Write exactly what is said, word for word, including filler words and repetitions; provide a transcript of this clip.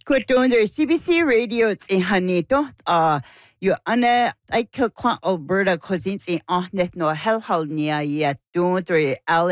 Quitonder C B C Radio in Hanito. Uh, you Anna I kill Alberta cousins in Ahnet no Hell Hall near yet don't